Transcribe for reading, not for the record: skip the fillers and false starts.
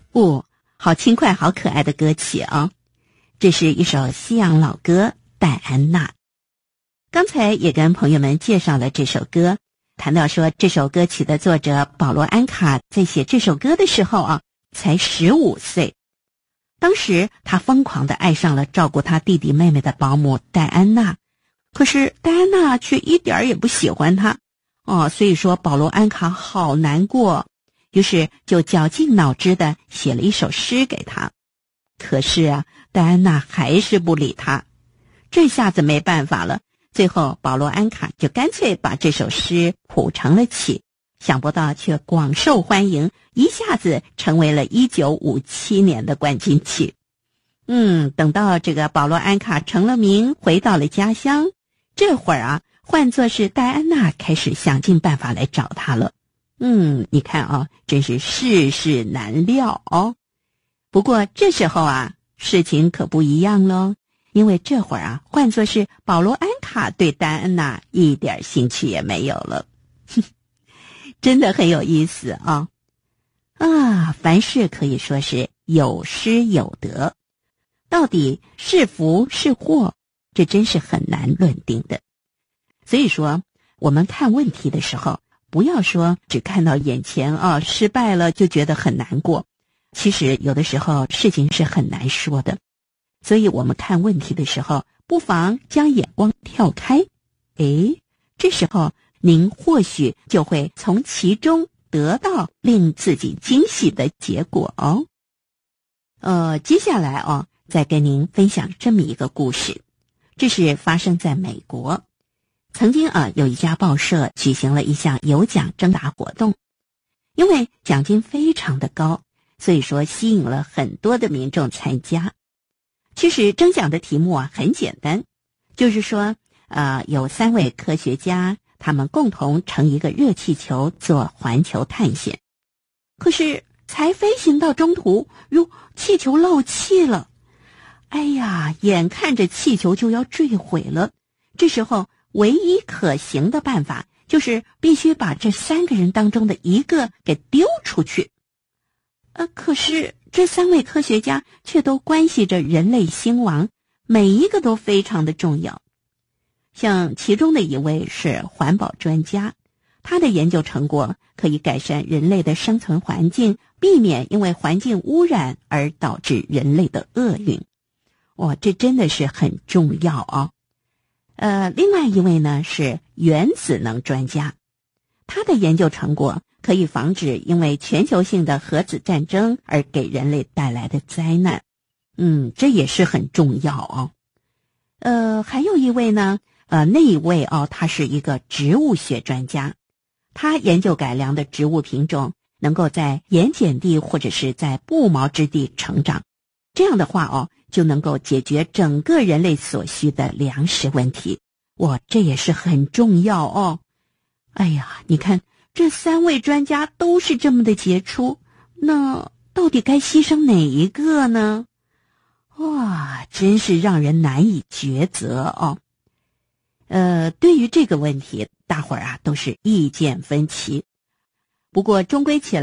哦，好轻快好可爱的歌曲啊！这是一首西洋老歌《戴安娜》。刚才也跟朋友们介绍了这首歌，谈到说这首歌曲的作者保罗·安卡在写这首歌的时候啊，才15岁。当时他疯狂地爱上了照顾他弟弟妹妹的保姆戴安娜，可是戴安娜却一点儿也不喜欢他所以说保罗·安卡好难过，于是就绞尽脑汁地写了一首诗给他。可是啊，戴安娜还是不理他，这下子没办法了。最后保罗·安卡就干脆把这首诗谱成了曲，想不到却广受欢迎，一下子成为了1957年的冠军曲。等到这个保罗·安卡成了名，回到了家乡，这会儿啊，换作是戴安娜开始想尽办法来找他了。你看啊，真是世事难料哦。不过这时候啊，事情可不一样咯，因为这会儿啊，换作是保罗·安卡对戴安娜一点兴趣也没有了。真的很有意思啊！凡事可以说是有失有得，到底是福是祸，这真是很难论定的。所以说，我们看问题的时候，不要说只看到眼前失败了就觉得很难过。其实有的时候事情是很难说的，所以我们看问题的时候，不妨将眼光跳开。这时候您或许就会从其中得到令自己惊喜的结果哦。接下来再跟您分享这么一个故事，这是发生在美国。曾经有一家报社举行了一项有奖征答活动，因为奖金非常的高，所以说吸引了很多的民众参加。其实征奖的题目很简单，就是说有3位科学家，他们共同乘一个热气球做环球探险。可是才飞行到中途，气球漏气了。眼看着气球就要坠毁了，这时候唯一可行的办法就是必须把这3个人当中的一个给丢出去。可是这3位科学家却都关系着人类兴亡，每一个都非常的重要。像其中的一位是环保专家，他的研究成果可以改善人类的生存环境，避免因为环境污染而导致人类的厄运。这真的是很重要哦。另外一位呢是原子能专家，他的研究成果可以防止因为全球性的核子战争而给人类带来的灾难。这也是很重要哦。还有一位呢，那一位他是一个植物学专家，他研究改良的植物品种能够在盐碱地或者是在不毛之地成长，这样的话就能够解决整个人类所需的粮食问题。这也是很重要哦。你看这3位专家都是这么的杰出，那到底该牺牲哪一个呢？真是让人难以抉择哦。对于这个问题，大伙儿都是意见分歧。不过终归起来